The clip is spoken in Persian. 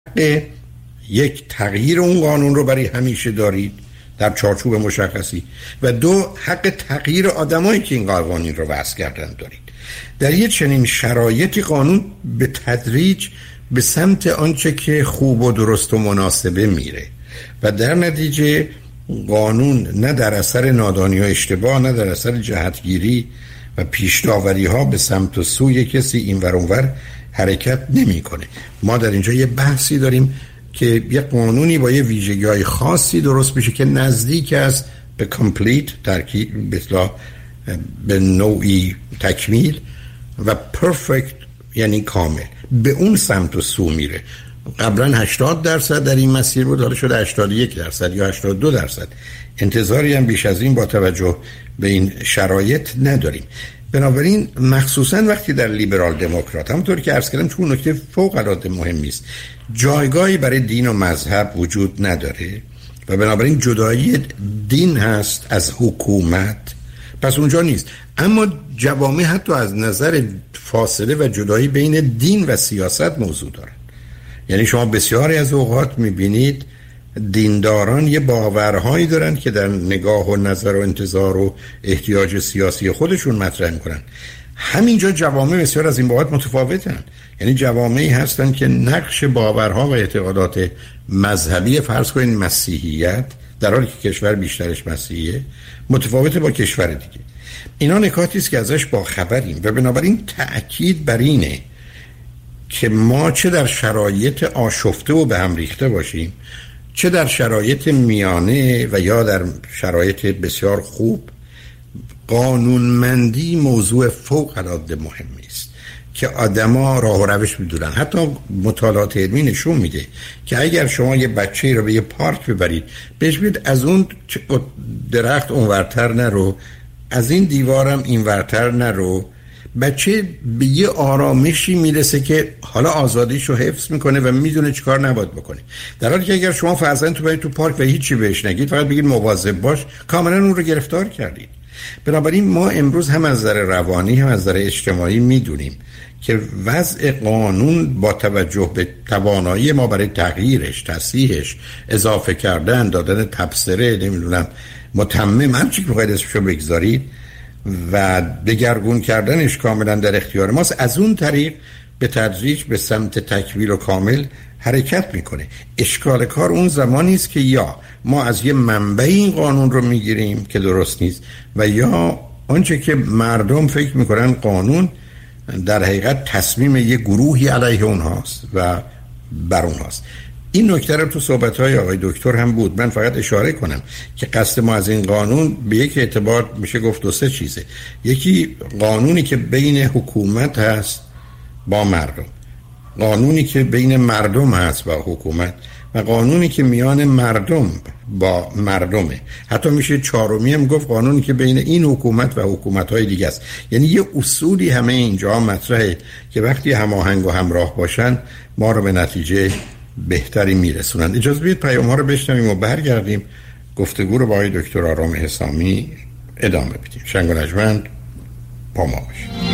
یک تغییر اون قانون رو برای همیشه دارید در چارچوب مشخصی و دو حق تغییر آدمایی که این قوانین رو وضع کردن دارید. در یه چنین شرایطی قانون به تدریج به سمت آنچه که خوب و درست و مناسبه میره و در نتیجه قانون نه در اثر نادانی و اشتباه، نه در اثر جهتگیری و پیش‌داوری ها به سمت و سوی کسی این ور اون ور حرکت نمی‌کنه. ما در اینجا یه بحثی داریم که یه قانونی با یه ویژگی‌های خاصی درست بشه که نزدیک است به کامپلیت، ترکیب، به نوعی تکمیل، و پرفکت یعنی کامل. به اون سمت و سو میره. قبلا 80% در این مسیر بود، حالا شده 81% یا 82%. انتظاری هم بیش از این با توجه به این شرایط نداریم. بنابراین مخصوصا وقتی در لیبرال دموکرات، همونطور که عرض کردم، تو نکته فوق العاده مهمی است، جایگاهی برای دین و مذهب وجود نداره و بنابراین جدایی دین هست از حکومت، پس اونجا نیست. اما جوامع حتی از نظر فاصله و جدایی بین دین و سیاست موضوع دارن. یعنی شما بسیاری از اوقات میبینید دینداران یه باورهایی دارن که در نگاه و نظر و انتظار و احتیاج سیاسی خودشون مطرح میکنن. همینجا جوامع بسیار از این بابت متفاوتن. یعنی جوامعی هستن که نقش باورها و اعتقادات مذهبی، فرض کنید مسیحیت، در حالی که کشور بیشترش مسیحیه، متفاوته با کشور دیگه. اینا نکاتی است که ازش با خبریم و بنابراین تأکید بر اینه که ما چه در شرایط آشفته و به هم ریخته باشیم، چه در شرایط میانه و یا در شرایط بسیار خوب، قانونمندی موضوع فوق العاده مهمی است که آدما راه و روش بدونن. حتی مطالعات علمی نشون میده که اگر شما یه بچه‌ای رو به یه پارک ببرید، بهش بگید از اون درخت اونورتر نرو، از این دیوارم اینورتر نرو، بچه به یه آرامشی میرسه که حالا آزادیشو حفظ میکنه و میدونه چیکار نباید بکنه. در حالی که اگر شما فرضاً تو برید تو پارک و هیچی بهش نگید، فقط بگید مواظب باش، کاملا اون رو گرفتار کردید. بنابراین ما امروز هم از نظر روانی هم از نظر اجتماعی میدونیم که وضع قانون با توجه به توانایی ما برای تغییرش، تصحیحش، اضافه کردن، دادن تبصره، نمیدونم متمم، هر چی که بخواید اسمشو بگذارید، و دگرگون کردنش کاملا در اختیار ماست. از اون طریق به تدریج به سمت تکمیل و کامل حرکت میکنه. اشکال کار اون زمانی است که یا ما از یه منبع این قانون رو میگیریم که درست نیست، و یا آنچه که مردم فکر میکنن قانون در حقیقت تصمیم یه گروهی علیه اونهاست و بر اونهاست. این نکته رو تو صحبت‌های آقای دکتر هم بود. من فقط اشاره کنم که قصد ما از این قانون به یک اعتبار میشه گفت دو سه چیزه. یکی قانونی که بین حکومت هست با مردم، قانونی که بین مردم هست با حکومت، و قانونی که میان مردم با مردمه. حتی میشه چهارمی هم گفت قانونی که بین این حکومت و حکومت‌های دیگه است. یعنی یه اصولی همه اینجا مطرحه که وقتی هماهنگ و همراه باشن ما رو به نتیجه بهتری میرسونن. اجازه بدید پیام‌ها رو بشنویم و برگردیم گفتگو رو با آقای دکتر آرام حسامی ادامه بدیم. شنگ و نجمند با ما باشید.